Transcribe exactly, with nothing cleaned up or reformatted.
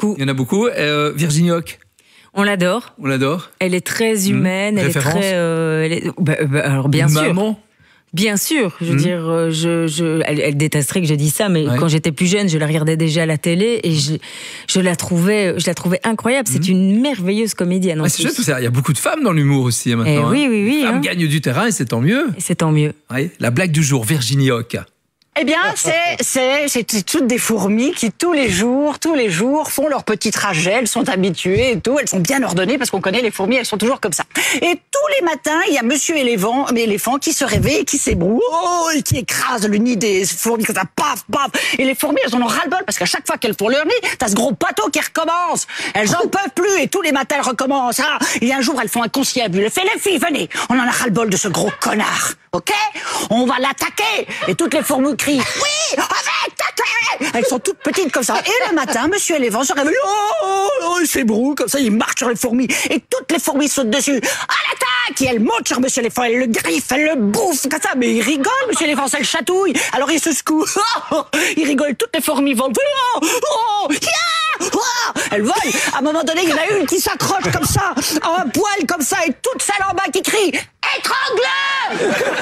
beaucoup. Il y en a beaucoup. Euh, Virginie Hocq. On l'adore. On l'adore. Elle est très humaine. Mmh. Elle Référence. est très. Euh, elle est... Bah, bah, alors bien Une sûr. Maman. Bien sûr, je veux mmh. dire, je, je, elle, elle détesterait que je dise ça, mais ouais. quand j'étais plus jeune, je la regardais déjà à la télé et je, je la trouvais, je la trouvais incroyable. C'est mmh. une merveilleuse comédienne. Ouais, c'est chouette, il y a beaucoup de femmes dans l'humour aussi hein, maintenant. Et oui, oui, oui. Les femmes hein. gagnent du terrain et c'est tant mieux. Et c'est tant mieux. Ouais. La blague du jour, Virginie Hocq. Eh bien, c'est, c'est, c'est toutes des fourmis qui, tous les jours, tous les jours, font leur petit trajet. Elles sont habituées et tout. Elles sont bien ordonnées parce qu'on connaît les fourmis, elles sont toujours comme ça. Et tous les matins, il y a monsieur éléphant, éléphant qui se réveille et qui s'ébroue, oh, et qui écrase le nid des fourmis comme ça, paf, paf. Et les fourmis, elles en ont ras-le-bol parce qu'à chaque fois qu'elles font leur nid, t'as ce gros bateau qui recommence. Elles en peuvent plus et tous les matins, elles recommencent. Ah, et un jour, elles font un conciliabule. Elles font, les filles, venez, on en a ras-le-bol de ce gros connard. Ok? On va l'attaquer. Et toutes les fourmis crient, oui, avec attaquer. Elles sont toutes petites comme ça. Et le matin, monsieur éléphant se réveille, oh, oh, il s'ébroue comme ça, il marche sur les fourmis. Et toutes les fourmis sautent dessus. À l'attaque! Et elle monte sur monsieur éléphant, elle le griffe, elle le bouffe comme ça. Mais il rigole, monsieur éléphant, ça le chatouille. Alors il se secoue. Il rigole, toutes les fourmis volent. Oh, oh, yeah, oh. Elles volent. À un moment donné, il y en a une qui s'accroche comme ça, à un poil comme ça, et toute celle en bas qui crie, étrangle!